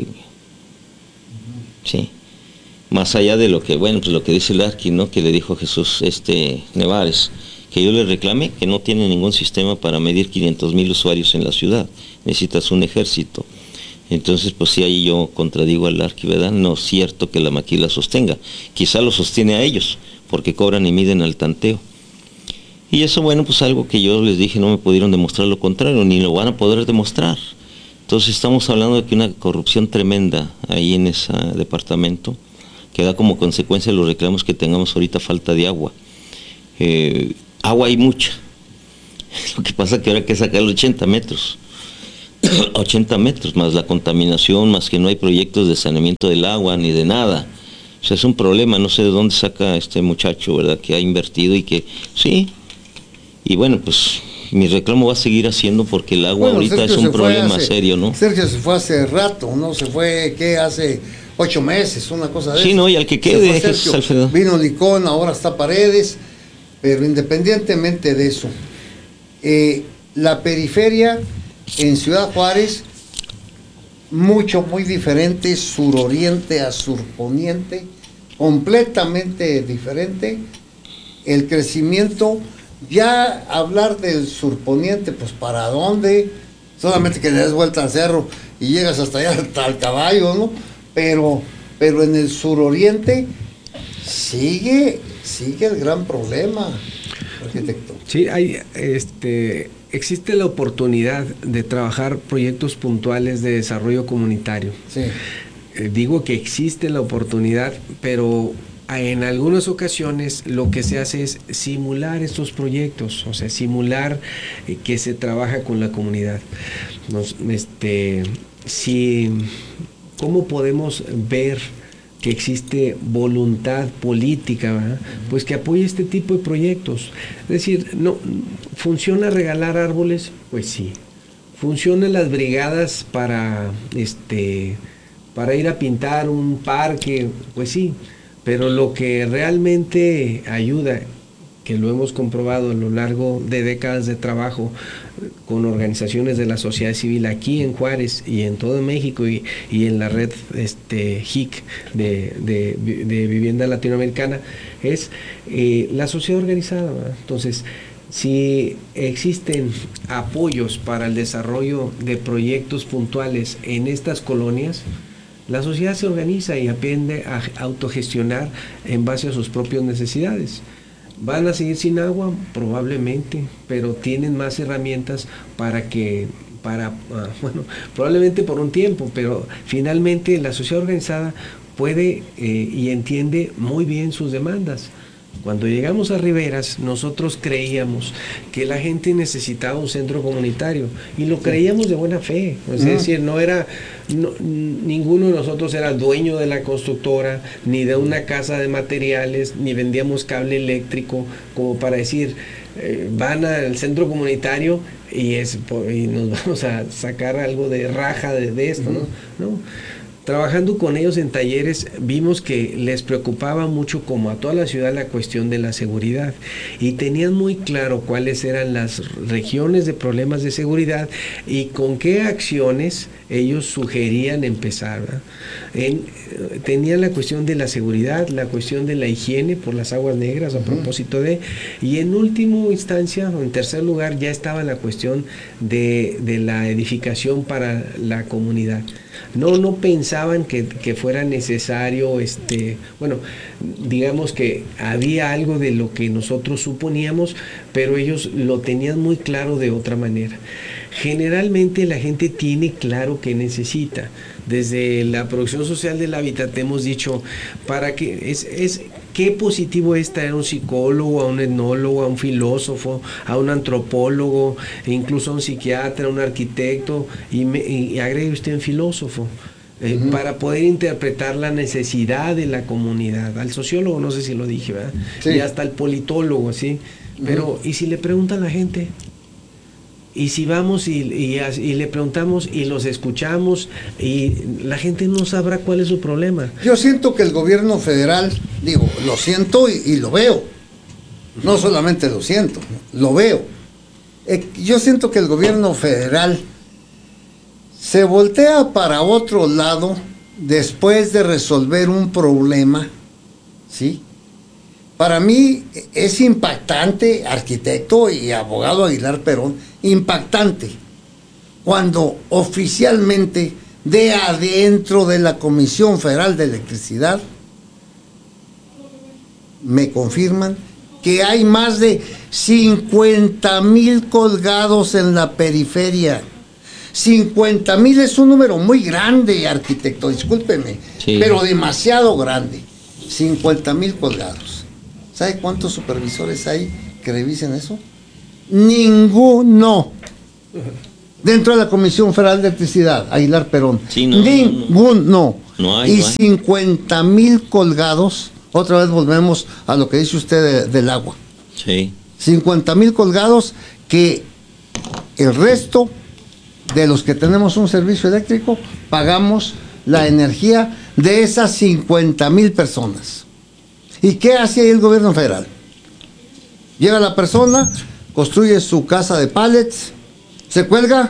Sí. Más allá de lo que, bueno, pues lo que dice el Arqui, ¿no? Que le dijo Jesús Nevares, que yo le reclame que no tiene ningún sistema para medir 500,000 usuarios en la ciudad, necesitas un ejército. Entonces, pues sí, ahí yo contradigo al Arqui, ¿verdad? No es cierto que la maquila sostenga, quizá lo sostiene a ellos, porque cobran y miden al tanteo. Y eso, bueno, pues algo que yo les dije, no me pudieron demostrar lo contrario, ni lo van a poder demostrar. Entonces estamos hablando de que una corrupción tremenda ahí en ese departamento, que da como consecuencia los reclamos que tengamos ahorita falta de agua. Agua hay mucha. Lo que pasa es que ahora hay que sacar 80 metros. 80 metros, más la contaminación, más que no hay proyectos de saneamiento del agua ni de nada. O sea, es un problema, no sé de dónde saca este muchacho, ¿verdad? Que ha invertido y que, sí. Y bueno, pues mi reclamo va a seguir haciendo porque el agua ahorita Sergio es un problema serio, ¿no? Sergio se fue hace rato, ¿no? Se fue, ¿qué? Hace 8 meses, una cosa de Sí, eso. no, y al que quede, Jesús Alfredo. Vino Licón, ahora está Paredes, pero independientemente de eso, la periferia en Ciudad Juárez, muy diferente, suroriente a surponiente, completamente diferente. El crecimiento, ya hablar del surponiente, pues ¿para dónde? Solamente que le des vuelta al cerro y llegas hasta allá, hasta el Caballo, ¿no? Pero en el suroriente sigue el gran problema, arquitecto. Sí, existe la oportunidad de trabajar proyectos puntuales de desarrollo comunitario. Sí. Digo que existe la oportunidad, pero en algunas ocasiones lo que se hace es simular estos proyectos, o sea, simular que se trabaja con la comunidad. ¿Cómo podemos ver que existe voluntad política, ¿verdad? Pues que apoye este tipo de proyectos? Es decir, no funciona regalar árboles, pues sí. Funcionan las brigadas para ir a pintar un parque, pues sí. Pero lo que realmente ayuda, que lo hemos comprobado a lo largo de décadas de trabajo con organizaciones de la sociedad civil aquí en Juárez y en todo México y en la red HIC de vivienda latinoamericana, es la sociedad organizada, ¿verdad? Entonces, si existen apoyos para el desarrollo de proyectos puntuales en estas colonias, la sociedad se organiza y aprende a autogestionar en base a sus propias necesidades. ¿Van a seguir sin agua? Probablemente, pero tienen más herramientas probablemente por un tiempo, pero finalmente la sociedad organizada puede y entiende muy bien sus demandas. Cuando llegamos a Riberas, nosotros creíamos que la gente necesitaba un centro comunitario y lo creíamos de buena fe. Es decir, ninguno de nosotros era dueño de la constructora, ni de una casa de materiales, ni vendíamos cable eléctrico, como para decir, van al centro comunitario y nos vamos a sacar algo de raja de esto, ¿no? Trabajando con ellos en talleres, vimos que les preocupaba mucho, como a toda la ciudad, la cuestión de la seguridad, y tenían muy claro cuáles eran las regiones de problemas de seguridad y con qué acciones ellos sugerían empezar, ¿verdad? Tenían la cuestión de la seguridad, la cuestión de la higiene por las aguas negras, a propósito y en última instancia, o en tercer lugar, ya estaba la cuestión de la edificación para la comunidad. No pensaban que fuera necesario, digamos que había algo de lo que nosotros suponíamos, pero ellos lo tenían muy claro de otra manera. Generalmente la gente tiene claro qué necesita. Desde la producción social del hábitat hemos dicho, qué positivo es traer a un psicólogo, a un etnólogo, a un filósofo, a un antropólogo, e incluso a un psiquiatra, a un arquitecto, y agregue usted un filósofo, para poder interpretar la necesidad de la comunidad. Al sociólogo, no sé si lo dije, ¿verdad? Sí. Y hasta al politólogo, ¿sí? Pero, ¿y si le preguntan a la gente? Y si vamos y le preguntamos y los escuchamos, y la gente no sabrá cuál es su problema. Yo siento que el gobierno federal, lo siento y lo veo. No solamente lo siento, lo veo. Yo siento que el gobierno federal se voltea para otro lado después de resolver un problema, ¿sí? Para mí es impactante, arquitecto y abogado Aguilar Perón, impactante, cuando oficialmente de adentro de la Comisión Federal de Electricidad me confirman que hay más de 50,000 colgados en la periferia. 50,000 es un número muy grande, arquitecto, discúlpeme, sí, pero demasiado grande. 50,000 colgados. ¿Sabe cuántos supervisores hay que revisen eso? Ninguno. Dentro de la Comisión Federal de Electricidad, Aguilar Perón. Sí, no, ninguno. No hay, y no hay. 50,000 colgados. Otra vez volvemos a lo que dice usted del agua. Sí. 50,000 colgados, que el resto de los que tenemos un servicio eléctrico pagamos la energía de esas 50,000 personas. ¿Y qué hace ahí el gobierno federal? Llega la persona, construye su casa de pallets, se cuelga,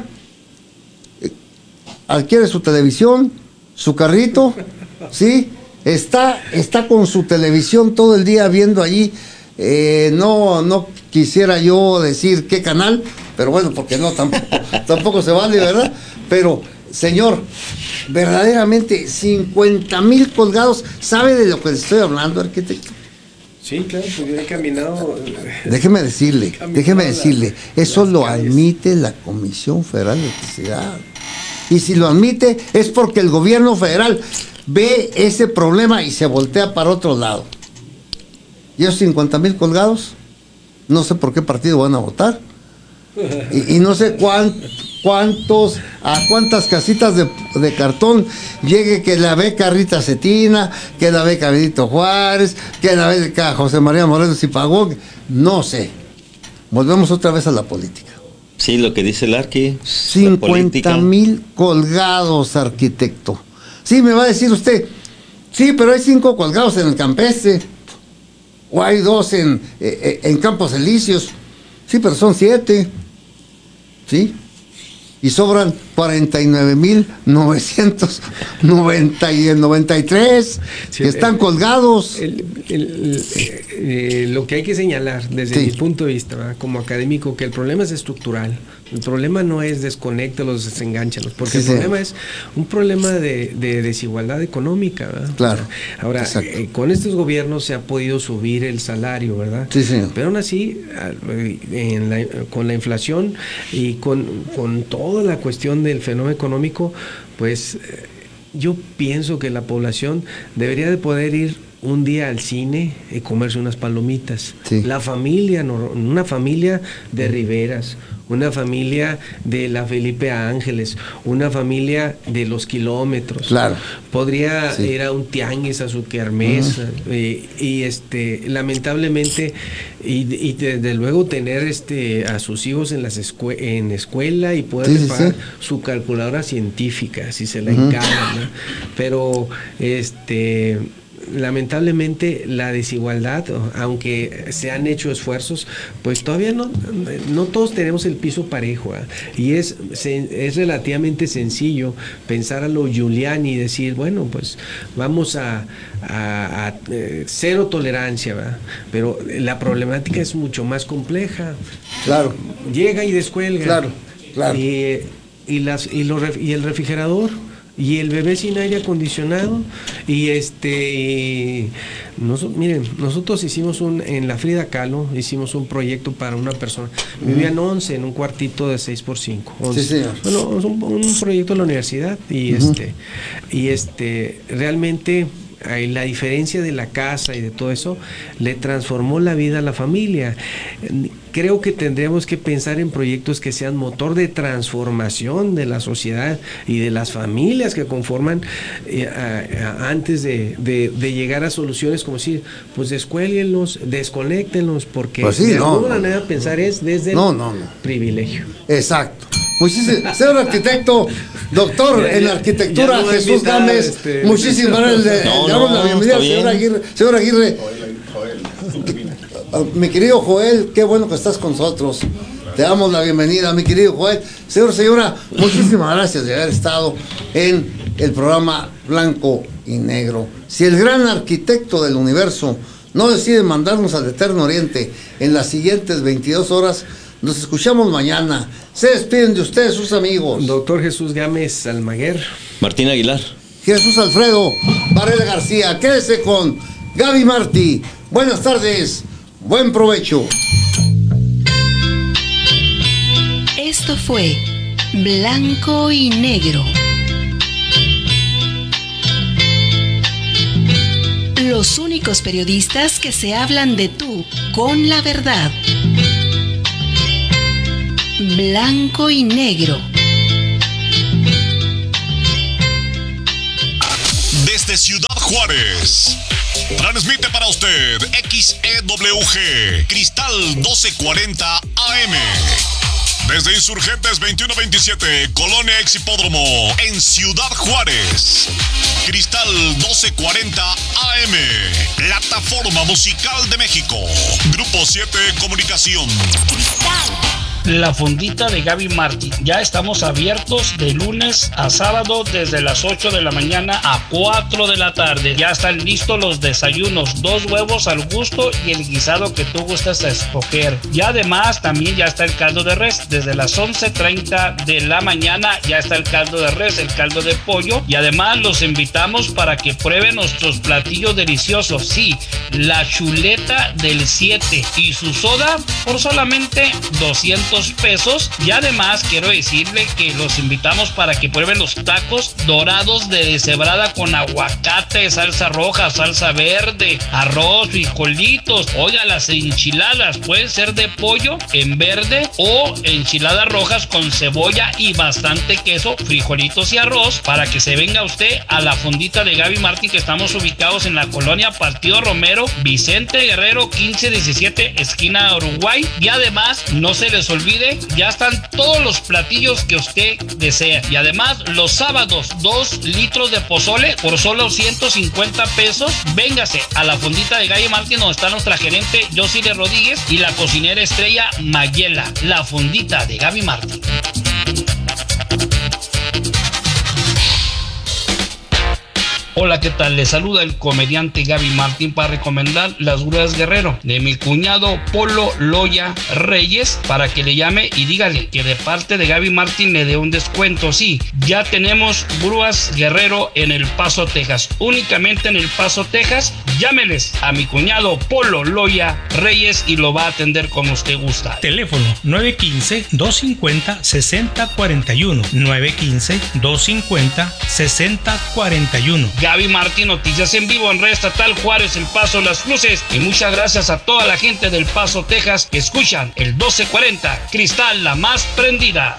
adquiere su televisión, su carrito, ¿sí? Está con su televisión todo el día viendo allí. No quisiera yo decir qué canal, pero bueno, porque no, tampoco se vale, ¿verdad? Pero, señor, verdaderamente 50,000 colgados. ¿Sabe de lo que le estoy hablando, arquitecto? Sí, claro, pues yo he caminado. Déjeme decirle, eso lo admite la Comisión Federal de Electricidad. Y si lo admite es porque el gobierno federal ve ese problema y se voltea para otro lado. Y esos 50,000 colgados, no sé por qué partido van a votar. Y no sé a cuántas casitas de cartón llegue que la beca Rita Cetina, que la beca Benito Juárez, que la beca José María Morelos y Pagó. No sé. Volvemos otra vez a la política. Sí, lo que dice el Arqui. 50,000 colgados, arquitecto. Sí, me va a decir usted, sí, pero hay 5 colgados en el Campestre. O hay 2 en Campos Elíseos. Sí, pero son 7. ¿Sí? Y sobran 49,993 que están colgados. Lo que hay que señalar desde mi punto de vista, ¿verdad?, como académico, que el problema es estructural. El problema no es desconéctalos, desengáñalos, porque el problema es un problema de desigualdad económica, ¿verdad? Claro. Ahora, con estos gobiernos se ha podido subir el salario, ¿verdad? Sí, señor. Pero aún así, con la inflación y con toda la cuestión del fenómeno económico, pues yo pienso que la población debería de poder ir un día al cine y comerse unas palomitas. Sí. La familia, una familia de Riveras, una familia de la Felipe Ángeles, una familia de los kilómetros. Claro. Podría ir a un tianguis, a su kermés, lamentablemente, y desde luego tener a sus hijos en escuela y poder pagar su calculadora científica, si se la encargan, ¿no? Pero lamentablemente la desigualdad, aunque se han hecho esfuerzos, pues todavía no todos tenemos el piso parejo, ¿eh? Y es relativamente sencillo pensar a lo Giuliani y decir, bueno, pues vamos a cero tolerancia, ¿verdad? Pero la problemática es mucho más compleja. Claro. Llega y descuelga. Claro. Y el refrigerador, y el bebé sin aire acondicionado, miren, nosotros hicimos en la Frida Kahlo, hicimos un proyecto para una persona, vivían 11 en un cuartito de 6x5, 11. Sí, señor. Bueno, un proyecto de la universidad, y realmente la diferencia de la casa y de todo eso le transformó la vida a la familia. Creo que tendríamos que pensar en proyectos que sean motor de transformación de la sociedad y de las familias que conforman, antes de llegar a soluciones como decir, pues descuélguenlos, desconéctenlos, porque pues sí, de alguna manera pensar es desde el privilegio. Exacto. Muchísimas, señor arquitecto, doctor en arquitectura, Jesús Gámez, muchísimas gracias. Le damos la bienvenida al señor Aguirre. Mi querido Joel, qué bueno que estás con nosotros. Te damos la bienvenida, mi querido Joel. Señora, muchísimas gracias de haber estado en el programa Blanco y Negro. Si el gran arquitecto del universo no decide mandarnos al Eterno Oriente en las siguientes 22 horas, nos escuchamos mañana. Se despiden de ustedes sus amigos. Doctor Jesús Gámez Almaguer. Martín Aguilar. Jesús Alfredo Varela García. Quédese con Gaby Martí. Buenas tardes. Buen provecho. Esto fue Blanco y Negro. Los únicos periodistas que se hablan de tú con la verdad. Blanco y Negro. Desde Ciudad Juárez, transmite para usted XEWG Cristal 1240 AM. Desde Insurgentes 2127, Colonia Exhipódromo, en Ciudad Juárez. Cristal 1240 AM, Plataforma Musical de México. Grupo 7 Comunicación. La Fondita de Gaby Martín. Ya estamos abiertos de lunes a sábado desde las 8 de la mañana a 4 de la tarde. Ya están listos los desayunos, 2 huevos al gusto y el guisado que tú gustas escoger. Y además también ya está el caldo de res. Desde las 11:30 de la mañana ya está el caldo de res, el caldo de pollo. Y además los invitamos para que prueben nuestros platillos deliciosos. Sí, la chuleta del 7 y su soda por solamente 200 pesos. Y además quiero decirle que los invitamos para que prueben los tacos dorados de deshebrada con aguacate, salsa roja, salsa verde, arroz, frijolitos. Oiga, las enchiladas pueden ser de pollo en verde o enchiladas rojas con cebolla y bastante queso, frijolitos y arroz, para que se venga usted a la Fondita de Gaby Martín, que estamos ubicados en la colonia Partido Romero, Vicente Guerrero 1517, esquina Uruguay. Y además no se les olvide, ya están todos los platillos que usted desea. Y además los sábados 2 litros de pozole por solo 150 pesos. Véngase a la Fondita de Gaby Martín, donde está nuestra gerente Yosile Rodríguez y la cocinera estrella Mayela. La Fondita de Gaby Martín. Hola, ¿qué tal? Les saluda el comediante Gaby Martín para recomendar las grúas Guerrero de mi cuñado Polo Loya Reyes, para que le llame y dígale que de parte de Gaby Martín le dé un descuento. Sí, ya tenemos grúas Guerrero en El Paso, Texas. Únicamente en El Paso, Texas. Llámeles a mi cuñado Polo Loya Reyes y lo va a atender como usted gusta. Teléfono 915-250-6041. 915-250-6041. Gaby Martín, noticias en vivo en Red Estatal Juárez, El Paso, Las Cruces. Y muchas gracias a toda la gente del Paso, Texas, que escuchan el 1240 Cristal, la más prendida.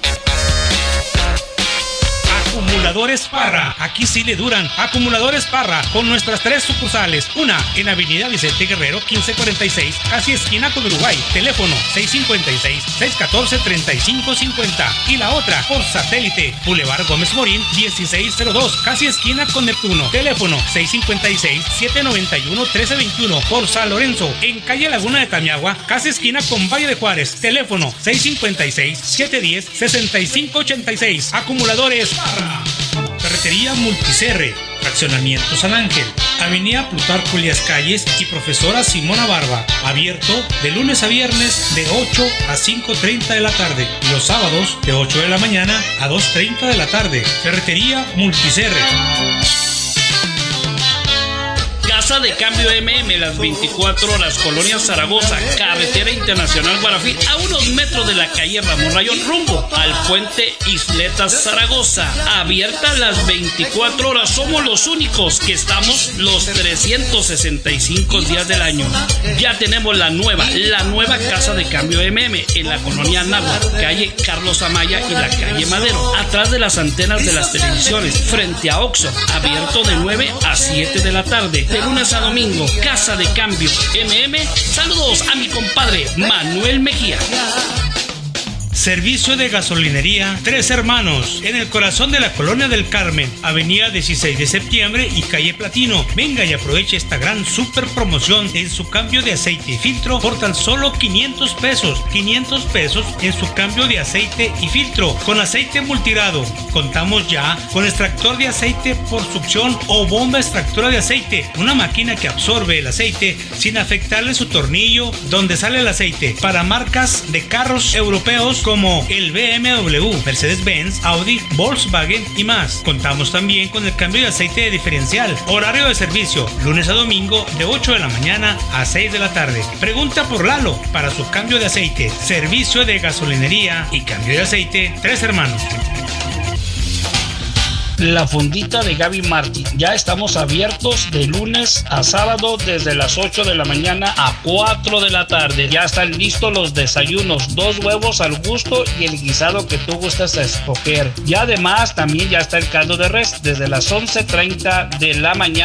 Acumuladores Parra, aquí sí le duran. Acumuladores Parra, con nuestras 3 sucursales. Una en Avenida Vicente Guerrero 1546, casi esquina con Uruguay. Teléfono 656-614-3550. Y la otra por satélite, Boulevard Gómez Morín 1602, casi esquina con Neptuno. Teléfono 656-791-1321. Por San Lorenzo, en calle Laguna de Tamiagua, casi esquina con Valle de Juárez. Teléfono 656-710-6586. Acumuladores Parra. Ferretería Multicerre, Fraccionamiento San Ángel, Avenida Plutarco Elías Calles y Profesora Simona Barba. Abierto de lunes a viernes de 8 a 5:30 de la tarde y los sábados de 8 de la mañana a 2:30 de la tarde. Ferretería Multicerre. Casa de Cambio MM, las 24 horas, Colonia Zaragoza, Carretera Internacional Guarafí, a unos metros de la calle Ramón Rayón, rumbo al puente Isletas Zaragoza. Abierta las 24 horas, somos los únicos que estamos los 365 días del año. Ya tenemos la nueva Casa de Cambio MM en la colonia Náhuatl, calle Carlos Amaya y la calle Madero, atrás de las antenas de las televisiones, frente a Oxxo, abierto de 9 a 7 de la tarde. De lunes a domingo, Casa de Cambio MM. Saludos a mi compadre Manuel Mejía. Servicio de gasolinería Tres Hermanos, en el corazón de la Colonia del Carmen, Avenida 16 de Septiembre y calle Platino. Venga y aproveche esta gran super promoción en su cambio de aceite y filtro por tan solo 500 pesos. 500 pesos en su cambio de aceite y filtro con aceite multirado. Contamos ya con extractor de aceite por succión o bomba extractora de aceite, una máquina que absorbe el aceite sin afectarle su tornillo donde sale el aceite, para marcas de carros europeos como el BMW, Mercedes-Benz, Audi, Volkswagen y más. Contamos también con el cambio de aceite diferencial. Horario de servicio, lunes a domingo de 8 de la mañana a 6 de la tarde. Pregunta por Lalo para su cambio de aceite. Servicio de gasolinería y cambio de aceite, Tres Hermanos. La Fondita de Gaby Martin. Ya estamos abiertos de lunes a sábado desde las 8 de la mañana a 4 de la tarde. Ya están listos los desayunos, 2 huevos al gusto y el guisado que tú gustas escoger. Y además también ya está el caldo de res desde las 11:30 de la mañana